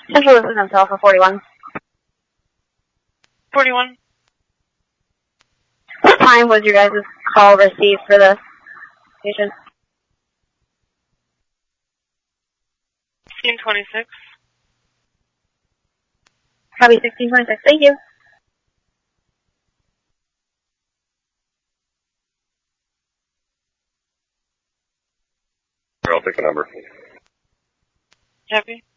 Central, this is Intel for 41. 41. What time was your guys' call received for the patient? 1626. Copy 1626. Thank you. I'll take the number. Happy?